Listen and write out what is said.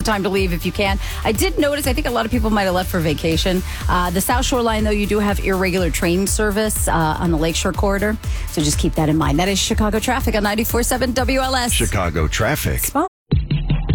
time to leave if you can. I did notice, I think a lot of people might have left for vacation. The South Shore line, though, you do have irregular train service on the Lakeshore corridor. So just keep that in mind. That is Chicago traffic on 94.7 WLS. Chicago traffic.